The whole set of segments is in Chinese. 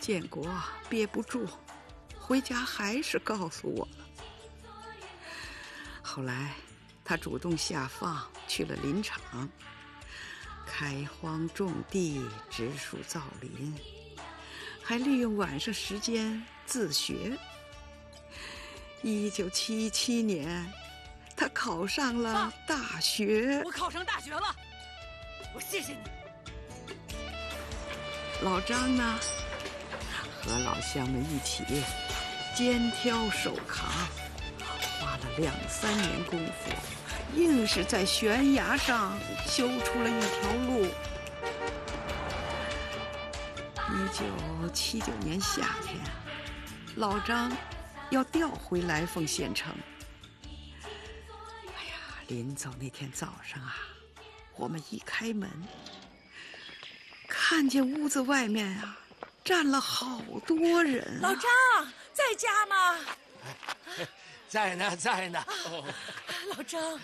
建国憋不住，回家还是告诉我了。后来他主动下放去了林场，开荒种地，植树造林，还利用晚上时间自学。1977年，他考上了大学。 我考上大学了，我谢谢你。 老张呢，和老乡们一起肩挑手扛，花了2、3年功夫，硬是在悬崖上修出了一条路。1979年夏天，老张要调回来凤县城。哎呀，临走那天早上啊，我们一开门，看见屋子外面啊站了好多人。 老张在家吗？ 在呢，在呢。 老张，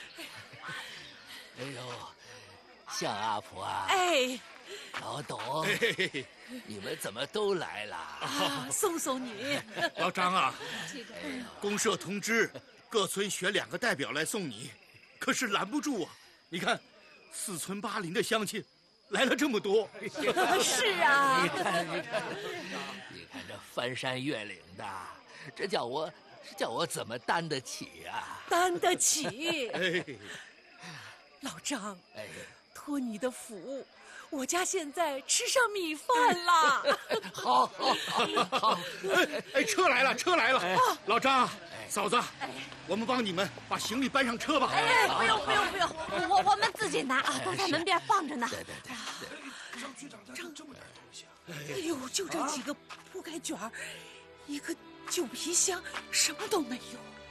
哎呦，向阿婆啊！ 哎， 老董，你们怎么都来了？ 送送你。 老张啊，公社通知各村选2个代表来送你，可是拦不住啊！你看，4村8邻的乡亲来了这么多。 是啊， 你看这翻山越岭的，这叫我怎么担得起啊？ 担得起。 哎， 老张， 哎， 托你的福，我家现在吃上米饭了。 好， 哎，车来了，车来了！老张，嫂子，我们帮你们把行李搬上车吧。 哎，不用，我们自己拿啊，都在门边放着呢。 对。 张局长带了这么大的东西啊！ 哎呦，就这几个铺盖卷儿，一个旧皮箱，什么都没有。